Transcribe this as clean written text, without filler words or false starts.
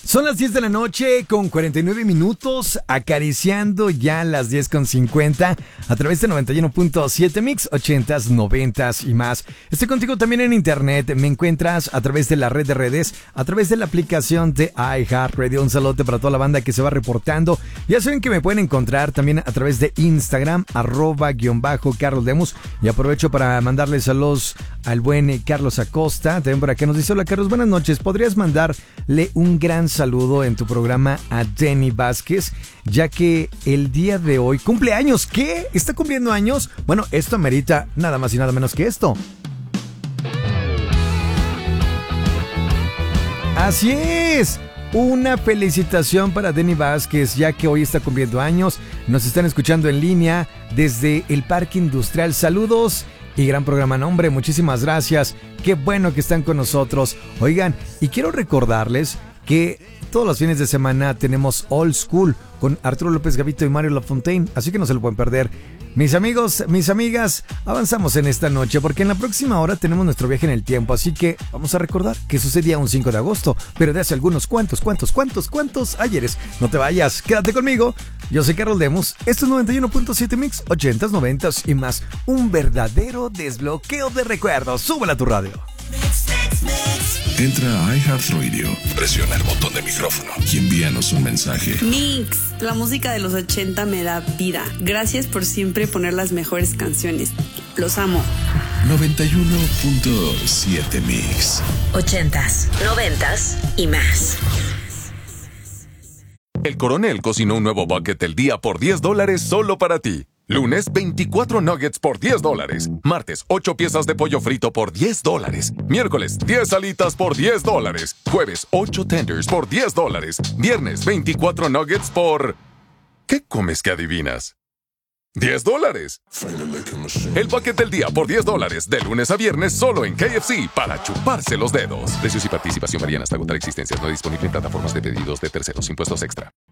Son las 10 de la noche con 49 minutos, acariciando ya las 10:50 a través de 91.7 Mix, 80s, 90s y más. Estoy contigo también en internet, me encuentras a través de la red de redes, a través de la aplicación de iHeartRadio. Un saludo para toda la banda que se va reportando. Ya saben que me pueden encontrar también a través de Instagram, @Carlos Lemus. Y aprovecho para mandarles saludos al buen Carlos Acosta. También por acá nos dice: hola Carlos, buenas noches. ¿Podrías mandarle un gran saludo en tu programa a Denny Vázquez, ya que el día de hoy cumple años? ¿Qué? ¿Está cumpliendo años? Bueno, esto amerita nada más y nada menos que esto. Así es. Una felicitación para Denny Vázquez, ya que hoy está cumpliendo años. Nos están escuchando en línea desde el Parque Industrial. Saludos y gran programa. No, hombre, muchísimas gracias. Qué bueno que están con nosotros. Oigan, y quiero recordarles que todos los fines de semana tenemos Old School con Arturo López Gavito y Mario Lafontaine, así que no se lo pueden perder. Mis amigos, mis amigas, avanzamos en esta noche porque en la próxima hora tenemos nuestro viaje en el tiempo, así que vamos a recordar que sucedía un 5 de agosto, pero de hace algunos cuantos ayeres. No te vayas, quédate conmigo. Yo soy Carlos Lemus, esto es 91.7 Mix, 80s, 90s y más. Un verdadero desbloqueo de recuerdos. Súbela a tu radio. Entra a iHeartRadio, presiona el botón de micrófono y envíanos un mensaje. Mix, la música de los 80 me da vida. Gracias por siempre poner las mejores canciones. Los amo. 91.7 Mix. 80s, 90s y más. El Coronel cocinó un nuevo bucket del día por $10 solo para ti. Lunes, 24 nuggets por $10. Martes, 8 piezas de pollo frito por $10. Miércoles, 10 alitas por $10. Jueves, 8 tenders por $10. Viernes, 24 nuggets por... ¿Qué comes que adivinas? $10. El bucket del día por $10. De lunes a viernes solo en KFC para chuparse los dedos. Precios y participación varían hasta agotar existencias. No disponible en plataformas de pedidos de terceros. Impuestos extra.